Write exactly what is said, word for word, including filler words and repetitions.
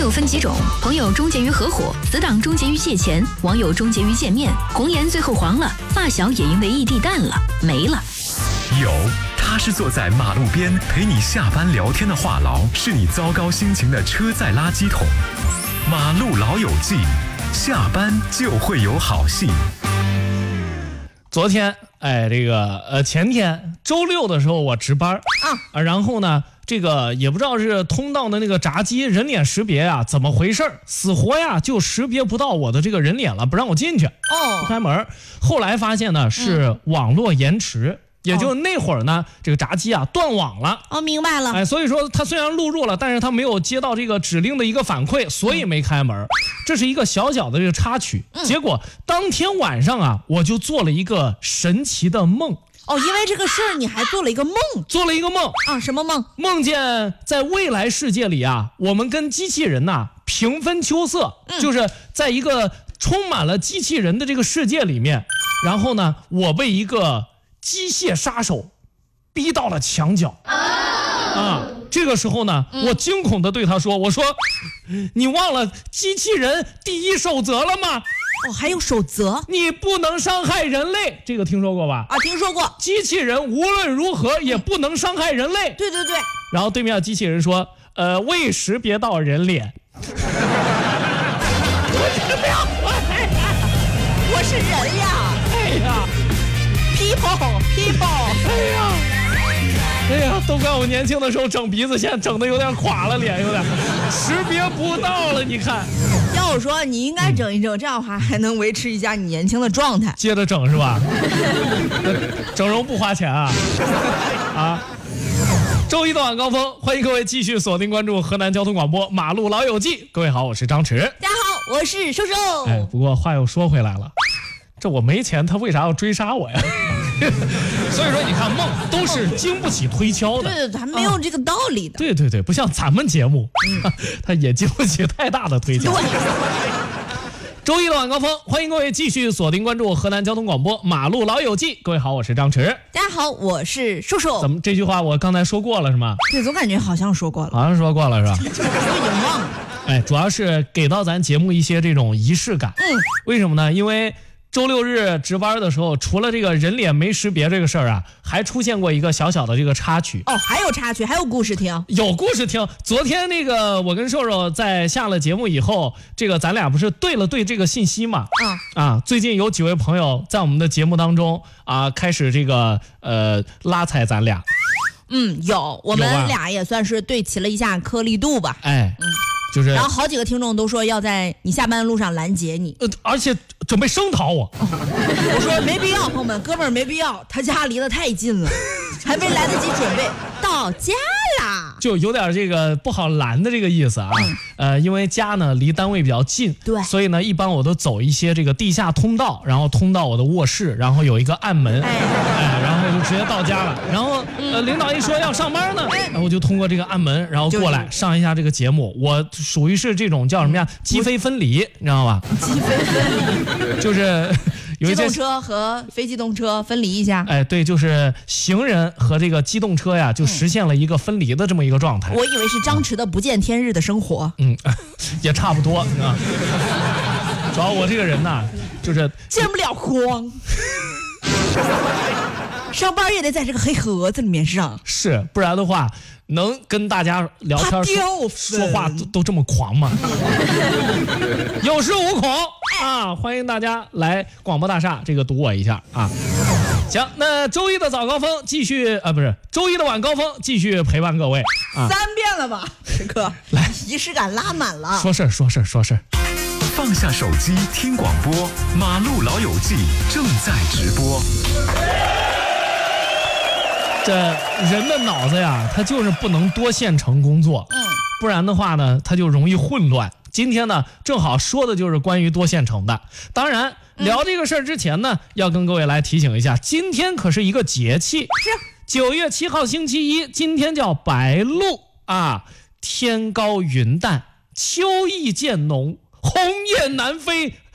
友分几种，朋友终结于合伙，死党终结于借钱，网友终结于见面，红颜最后黄了，发小也因为异地淡了，没了。 有，他是坐在马路边陪你下班聊天的话痨，是你糟糕心情的车载垃圾桶。马路老友记，下班就会有好戏。 昨天，哎，这个呃，前天周六的时候我值班啊，然后呢，这个也不知道是通道的那个闸机人脸识别啊，怎么回事？死活呀就识别不到我的这个人脸了，不让我进去。哦，不开门。后来发现呢是网络延迟。嗯，也就那会儿呢，这个闸机啊断网了。 哦，明白了。 哎，所以说他虽然录入了，但是他没有接到这个指令的一个反馈，所以没开门。这是一个小小的这个插曲。嗯，结果当天晚上啊，我就做了一个神奇的梦。 哦，因为这个事儿你还做了一个梦。 做了一个梦啊？什么梦？ 梦见在未来世界里啊，我们跟机器人呐、啊、平分秋色、嗯，就是在一个充满了机器人的这个世界里面，然后呢，我被一个机械杀手逼到了墙角啊！这个时候呢，嗯、我惊恐地对他说：“我说，你忘了机器人第一守则了吗？ 哦，还有守则， 你不能伤害人类。这个听说过吧？ 啊，听说过。 机器人无论如何也不能伤害人类。 对对对。 然后对面的机器人说：呃，未识别到人脸。我这不要我我是人呀！ 哎呀！” people people 哎呀哎呀，都怪我年轻的时候整鼻子线整的有点垮了，脸有点识别不到了。你看， 要我说你应该整一整，这样的话还能维持一下你年轻的状态。 接着整是吧？整容不花钱啊啊！周一的晚高峰，欢迎各位继续锁定关注河南交通广播马路老友记。各位好，我是张弛。 大家好，我是瘦瘦。 哎，不过话又说回来了，这我没钱，他为啥要追杀我呀？所以说你看，梦都是经不起推敲的。 对对对，还没有这个道理的。 啊、对对对，不像咱们节目，嗯、他也经不起太大的推敲。对。周一的晚高峰，欢迎各位继续锁定关注河南交通广播马路老友记。各位好，我是张弛。 大家好，我是瘦瘦。 怎么这句话我刚才说过了是吗？ 对，总感觉好像说过了， 好像说过了是吧？ 我已经忘了。 哎，主要是给到咱节目一些这种仪式感。嗯。为什么呢？因为周六日值班的时候，除了这个人脸没识别这个事儿啊，还出现过一个小小的这个插曲。 哦，还有插曲，还有故事听。 有故事听。昨天那个我跟瘦瘦在下了节目以后，这个咱俩不是对了对这个信息嘛？嗯。啊，最近有几位朋友在我们的节目当中啊，开始这个呃拉踩咱俩。 嗯，有，我们俩也算是对齐了一下颗粒度吧。 哎，嗯。就是， 然后好几个听众都说要在你下班的路上拦截你， 呃，而且准备声讨我。哦、 我说没必要，朋友们，哥们儿没必要，他家离得太近了，还没来得及准备到家啦， 就有点这个不好拦的这个意思啊。嗯、呃，因为家呢离单位比较近，对，所以呢一般我都走一些这个地下通道，然后通到我的卧室，然后有一个暗门，哎，哎然后就直接到家了。然后呃，领导一说要上班呢，然后我就通过这个暗门，然后过来上一下这个节目。我属于是这种叫什么呀？机飞分离，你知道吧？ 机飞分离就是有一些机动车和非机动车分离一下。 哎，对，就是行人和这个机动车呀，就实现了一个分离的这么一个状态。 我以为是张弛的不见天日的生活。 嗯，也差不多，你知道。主要我这个人呐，就是见不了光。上班也得在这个黑盒子里面上， 是，不然的话能跟大家聊天 说, 说话 都, 都这么狂吗？有恃无恐啊！欢迎大家来广播大厦这个堵我一下啊！行，那周一的早高峰继续啊，不是周一的晚高峰继续陪伴各位啊！ 三遍了吧，时刻来，仪式感拉满了。 说事说事说事。 放下手机听广播，马路老友记正在直播。 这人的脑子呀，他就是不能多线程工作，嗯，不然的话呢，他就容易混乱。今天呢，正好说的就是关于多线程的。当然，聊这个事儿之前呢，要跟各位来提醒一下，今天可是一个节气，是九月七号星期一，今天叫白露啊，天高云淡，秋意渐浓，鸿雁南飞，